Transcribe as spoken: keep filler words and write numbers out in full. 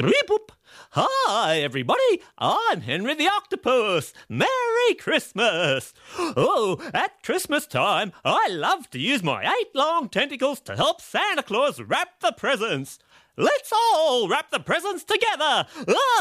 Reeboop. Hi, everybody. I'm Henry the Octopus. Merry Christmas. Oh, at Christmas time, I love to use my eight long tentacles to help Santa Claus wrap the presents. Let's all wrap the presents together. Ah!